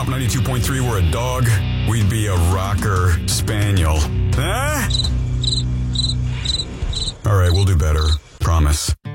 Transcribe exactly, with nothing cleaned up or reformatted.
Top ninety-two point three were a dog, we'd be a rocker spaniel. Huh? All right, we'll do better. Promise.